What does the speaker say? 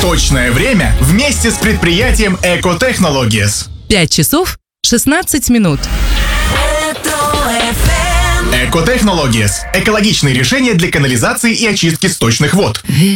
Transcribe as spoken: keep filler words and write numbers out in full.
Точное время вместе с предприятием Экотехнологиес. пять часов шестнадцать минут. Экотехнологиес. Экологичные решения для канализации и очистки сточных вод.